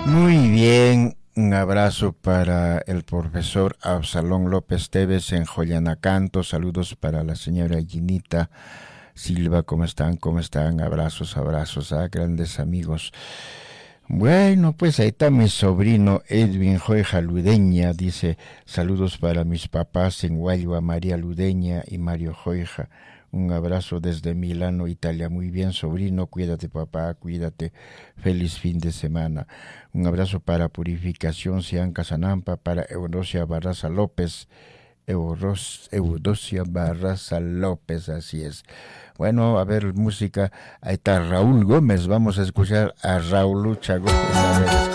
Muy bien, un abrazo para el profesor Absalón López Tevez en Joyanacanto. Saludos para la señora Ginita Silva. ¿Cómo están? ¿Cómo están? Abrazos, abrazos a grandes amigos. Bueno, pues ahí está mi sobrino Edwin Joeja Ludeña. Dice, saludos para mis papás en Guayua, María Ludeña y Mario Joeja. Un abrazo desde Milano, Italia. Muy bien, sobrino. Cuídate, papá. Cuídate. Feliz fin de semana. Un abrazo para Purificación Cian Casanampa, para Eurosia Barraza López. Eudocia Barraza López, así es. Bueno, a ver, música. Ahí está Raúl Gómez. Vamos a escuchar a Raúl Gómez.